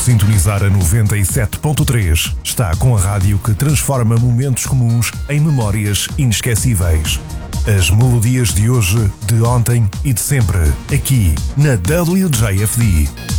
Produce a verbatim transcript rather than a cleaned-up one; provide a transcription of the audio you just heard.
sintonizar a noventa e sete ponto três, está com a rádio que transforma momentos comuns em memórias inesquecíveis. As melodias de hoje, de ontem e de sempre, aqui na W J F D.